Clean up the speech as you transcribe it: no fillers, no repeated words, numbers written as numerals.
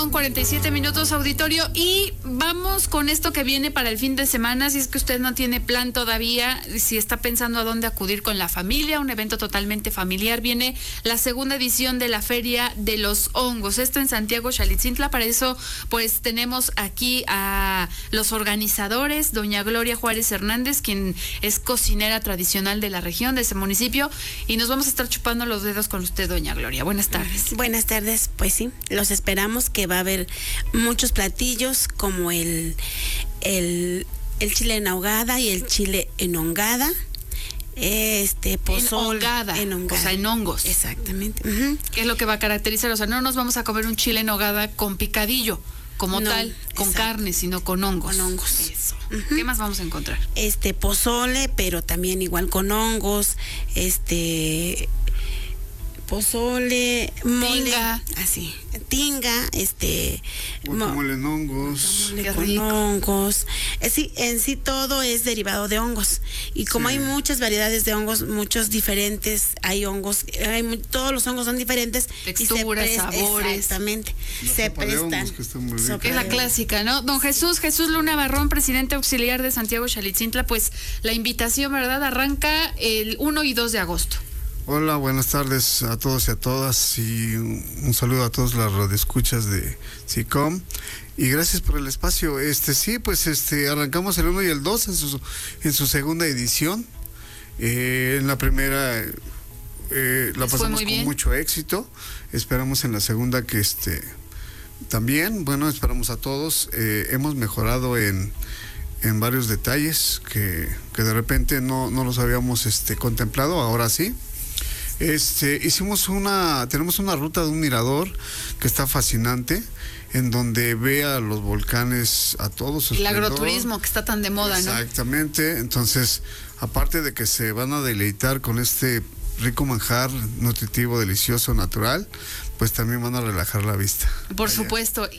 con 47 minutos, auditorio, y vamos con esto que viene para el fin de semana. Si es que usted no tiene plan todavía, si está pensando a dónde acudir con la familia, un evento totalmente familiar, viene la segunda edición de la Feria de los Hongos, esto en Santiago Xalitzintla. Para eso pues tenemos aquí a los organizadores, doña Gloria Juárez Hernández, quien es cocinera tradicional de la región, de ese municipio, y nos vamos a estar chupando los dedos con usted, doña Gloria. Buenas tardes. Buenas tardes, pues sí, los esperamos, que va a haber muchos platillos como el chile en ahogada y el chile en hongada. Pozol, en hongada, o sea, en hongos. Exactamente. ¿Qué es lo que va a caracterizar? O sea, no nos vamos a comer un chile en hogada con picadillo, como tal, con carne, sino con hongos. Con hongos. Eso. ¿Qué más vamos a encontrar? Pozole, pero también igual con hongos, pozole, mole, tinga, así, tinga, guacamole en hongos, con hongos. Sí, en sí todo es derivado de hongos, y como hay muchas variedades de hongos, muchos diferentes, hay hongos, todos los hongos son diferentes, texturas, sabores. Exactamente, se prestan. Que es la clásica, ¿no? Don Jesús Luna Barrón, presidente auxiliar de Santiago Xalitzintla, pues la invitación, ¿verdad?, arranca el 1 y 2 de agosto. Hola, buenas tardes a todos y a todas, y un saludo a todos las radioescuchas de SICOM, y gracias por el espacio. Sí, pues arrancamos el 1 y el 2 en su segunda edición. En la primera la pasamos con mucho éxito. Esperamos en la segunda que también, bueno, esperamos a todos. Hemos mejorado en varios detalles que de repente no los habíamos contemplado, ahora sí. Tenemos una ruta de un mirador que está fascinante, en donde ve a los volcanes a todos. El agroturismo que está tan de moda, ¿no? Exactamente. Entonces, aparte de que se van a deleitar con este rico manjar nutritivo, delicioso, natural, pues también van a relajar la vista. Por supuesto.